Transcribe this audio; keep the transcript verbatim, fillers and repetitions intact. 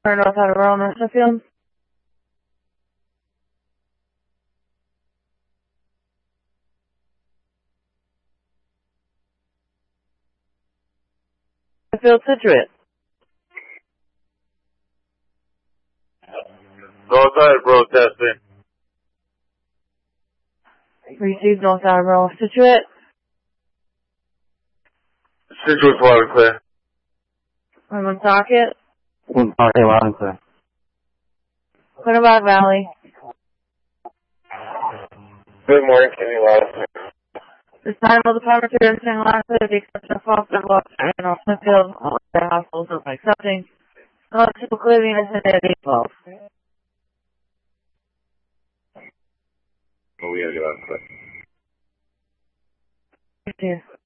North Adderall, Smithfield. Smithfield, Situate. North Attleboro testing. Received North Adderall, Situate. Situate loud and clear. Woonsocket. Woonsocket loud and clear. Quinnebog Valley. Good morning, Kenny loud and clear. This time will Department of Nursing last with the exception of Foster Bluff and Smithfield, all their hospitals are accepting electrical cleariness and at eight twelve. Oh, we gotta get out of the Thank you.